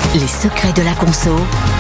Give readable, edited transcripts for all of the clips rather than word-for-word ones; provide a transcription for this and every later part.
Les secrets de la conso,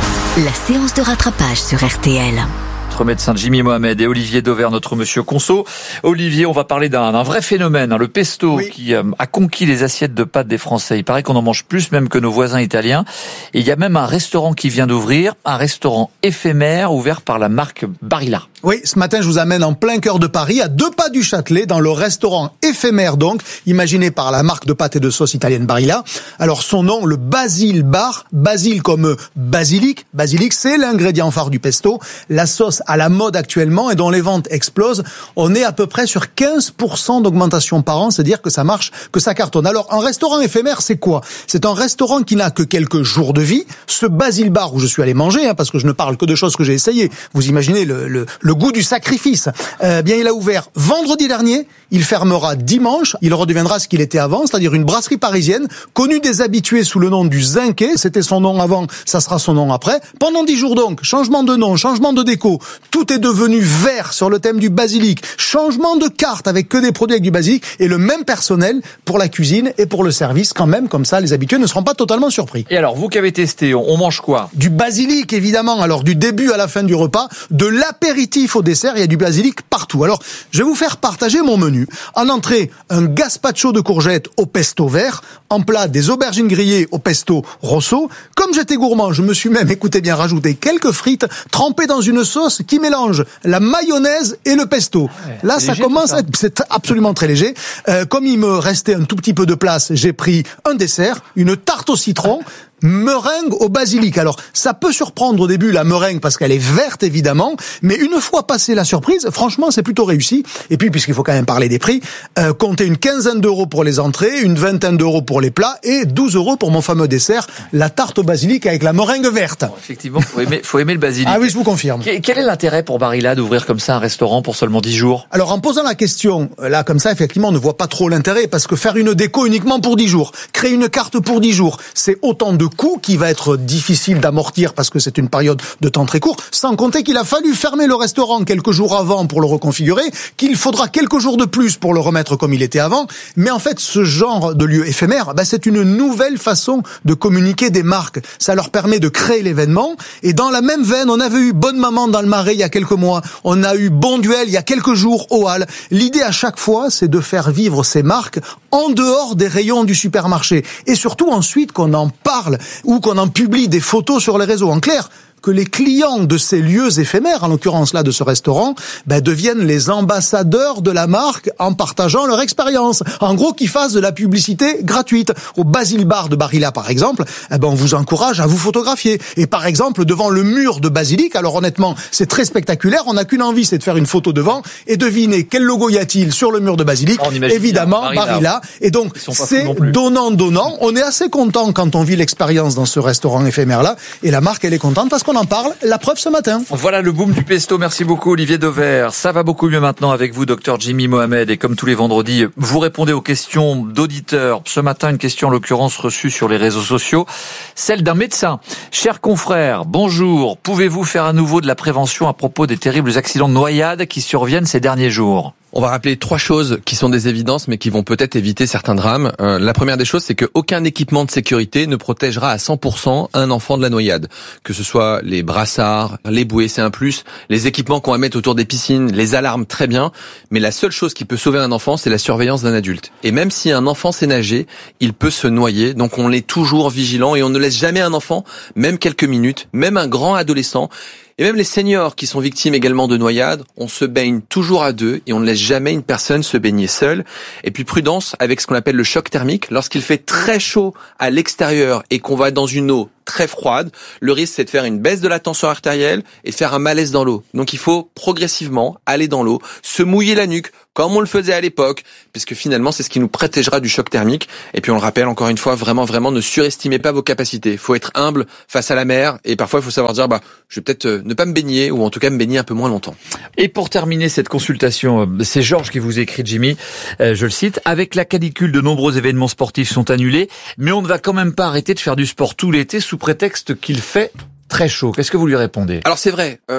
la séance de rattrapage sur RTL. Notre médecin Jimmy Mohamed et Olivier Dauvert, notre monsieur Conso. Olivier, on va parler d'un vrai phénomène, le pesto, qui a conquis les assiettes de pâtes des Français. Il paraît qu'on en mange plus même que nos voisins italiens. Et il y a même un restaurant qui vient d'ouvrir, un restaurant éphémère ouvert par la marque Barilla. Oui, ce matin, je vous amène en plein cœur de Paris, à 2 pas du Châtelet, dans le restaurant éphémère donc, imaginé par la marque de pâtes et de sauce italienne Barilla. Alors son nom, le Basil Bar, basil comme basilic, c'est l'ingrédient phare du pesto, la sauce à la mode actuellement et dont les ventes explosent. On est à peu près sur 15% d'augmentation par an, c'est-à-dire que ça marche, que ça cartonne. Alors un restaurant éphémère, c'est quoi? C'est un restaurant qui n'a que quelques jours de vie. Ce Basil Bar où je suis allé manger, parce que je ne parle que de choses que j'ai essayées, vous imaginez le goût du sacrifice. Bien, il a ouvert vendredi dernier, il fermera dimanche, il redeviendra ce qu'il était avant, c'est-à-dire une brasserie parisienne, connue des habitués sous le nom du Zinquet, c'était son nom avant, ça sera son nom après. Pendant 10 jours donc, changement de nom, changement de déco, tout est devenu vert sur le thème du basilic, changement de carte avec que des produits avec du basilic, et le même personnel pour la cuisine et pour le service quand même, comme ça les habitués ne seront pas totalement surpris. Et alors, vous qui avez testé, on mange quoi? Du basilic évidemment, alors du début à la fin du repas, de l'apéritif au dessert, il y a du basilic partout. Alors, je vais vous faire partager mon menu. En entrée, un gazpacho de courgettes au pesto vert. En plat, des aubergines grillées au pesto rosso. Comme j'étais gourmand, je me suis même, écoutez bien, rajouté quelques frites trempées dans une sauce qui mélange la mayonnaise et le pesto. Là, ça commence à être, c'est absolument très léger. Comme il me restait un tout petit peu de place, j'ai pris un dessert, une tarte au citron, meringue au basilic. Alors, ça peut surprendre au début la meringue parce qu'elle est verte évidemment, mais une fois passée la surprise, franchement, c'est plutôt réussi. Et puis, puisqu'il faut quand même parler des prix, comptez une quinzaine d'euros pour les entrées, une vingtaine d'euros pour les plats et 12 euros pour mon fameux dessert, la tarte au basilic avec la meringue verte. Bon, effectivement, faut aimer le basilic. Ah oui, je vous confirme. Quel est l'intérêt pour Barilla d'ouvrir comme ça un restaurant pour seulement 10 jours? Alors, en posant la question, là, comme ça, effectivement, on ne voit pas trop l'intérêt parce que faire une déco uniquement pour 10 jours, créer une carte pour 10 jours, c'est autant de coût qui va être difficile d'amortir parce que c'est une période de temps très court, sans compter qu'il a fallu fermer le restaurant quelques jours avant pour le reconfigurer, qu'il faudra quelques jours de plus pour le remettre comme il était avant. Mais en fait, ce genre de lieu éphémère, c'est une nouvelle façon de communiquer des marques. Ça leur permet de créer l'événement. Et dans la même veine, on avait eu Bonne Maman dans le Marais il y a quelques mois. On a eu Bon Duel il y a quelques jours au Halles. L'idée à chaque fois, c'est de faire vivre ces marques en dehors des rayons du supermarché. Et surtout ensuite qu'on en parle ou qu'on en publie des photos sur les réseaux. En clair, que les clients de ces lieux éphémères, en l'occurrence là de ce restaurant, deviennent les ambassadeurs de la marque en partageant leur expérience. En gros, qu'ils fassent de la publicité gratuite. Au Basil Bar de Barilla, par exemple, on vous encourage à vous photographier. Et par exemple, devant le mur de basilic, alors honnêtement, c'est très spectaculaire, on n'a qu'une envie, c'est de faire une photo devant et deviner quel logo y a-t-il sur le mur de basilic. Évidemment, Barilla. Et donc, c'est donnant-donnant. On est assez content quand on vit l'expérience dans ce restaurant éphémère-là. Et la marque, elle est contente parce qu'on en parle, la preuve ce matin. Voilà le boom du pesto. Merci beaucoup Olivier Dauvert. Ça va beaucoup mieux maintenant avec vous, docteur Jimmy Mohamed. Et comme tous les vendredis, vous répondez aux questions d'auditeurs. Ce matin, une question en l'occurrence reçue sur les réseaux sociaux, celle d'un médecin. Cher confrère, bonjour. Pouvez-vous faire à nouveau de la prévention à propos des terribles accidents de noyade qui surviennent ces derniers jours? On va rappeler 3 choses qui sont des évidences mais qui vont peut-être éviter certains drames. La première des choses, c'est qu'aucun équipement de sécurité ne protégera à 100% un enfant de la noyade. Que ce soit les brassards, les bouées, c'est un plus, les équipements qu'on va mettre autour des piscines, les alarmes, très bien. Mais la seule chose qui peut sauver un enfant, c'est la surveillance d'un adulte. Et même si un enfant sait nager, il peut se noyer. Donc on est toujours vigilant et on ne laisse jamais un enfant, même quelques minutes, même un grand adolescent, et même les seniors qui sont victimes également de noyades, on se baigne toujours à 2 et on ne laisse jamais une personne se baigner seule. Et puis prudence avec ce qu'on appelle le choc thermique. Lorsqu'il fait très chaud à l'extérieur et qu'on va dans une eau très froide, le risque c'est de faire une baisse de la tension artérielle et de faire un malaise dans l'eau. Donc il faut progressivement aller dans l'eau, se mouiller la nuque, comme on le faisait à l'époque, puisque finalement c'est ce qui nous protégera du choc thermique. Et puis on le rappelle encore une fois, vraiment ne surestimez pas vos capacités. Il faut être humble face à la mer et parfois il faut savoir dire je vais peut-être ne pas me baigner ou en tout cas me baigner un peu moins longtemps. Et pour terminer cette consultation, c'est Georges qui vous écrit, Jimmy, je le cite, avec la canicule, de nombreux événements sportifs sont annulés, mais on ne va quand même pas arrêter de faire du sport tout l'été sous prétexte qu'il fait très chaud. Qu'est-ce que vous lui répondez? Alors c'est vrai,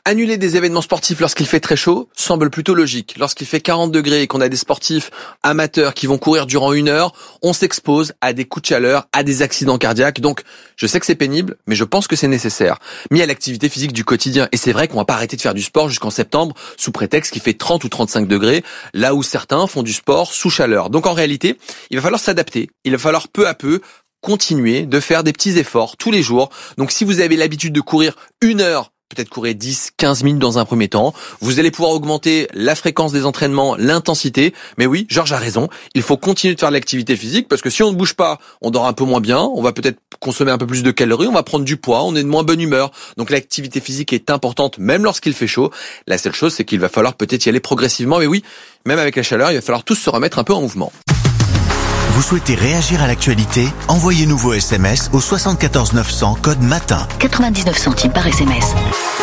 Annuler des événements sportifs lorsqu'il fait très chaud semble plutôt logique. Lorsqu'il fait 40 degrés et qu'on a des sportifs amateurs qui vont courir durant 1 heure, on s'expose à des coups de chaleur, à des accidents cardiaques. Donc, je sais que c'est pénible, mais je pense que c'est nécessaire. Mis à l'activité physique du quotidien. Et c'est vrai qu'on va pas arrêter de faire du sport jusqu'en septembre sous prétexte qu'il fait 30 ou 35 degrés, là où certains font du sport sous chaleur. Donc en réalité, il va falloir s'adapter. Il va falloir peu à peu continuer de faire des petits efforts tous les jours. Donc si vous avez l'habitude de courir 1 heure, peut-être courir 10, 15 minutes dans un premier temps. Vous allez pouvoir augmenter la fréquence des entraînements, l'intensité. Mais oui, Georges a raison. Il faut continuer de faire de l'activité physique parce que si on ne bouge pas, on dort un peu moins bien. On va peut-être consommer un peu plus de calories. On va prendre du poids. On est de moins bonne humeur. Donc l'activité physique est importante même lorsqu'il fait chaud. La seule chose, c'est qu'il va falloir peut-être y aller progressivement. Mais oui, même avec la chaleur, il va falloir tous se remettre un peu en mouvement. Vous souhaitez réagir à l'actualité? Envoyez-nous vos SMS au 74 900 code matin. 99 centimes par SMS.